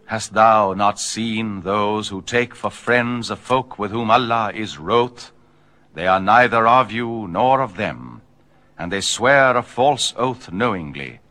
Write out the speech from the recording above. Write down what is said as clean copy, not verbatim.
Hast thou not seen those who take for friends a folk with whom Allah is wroth? They are neither of you nor of them, and they swear a false oath knowingly.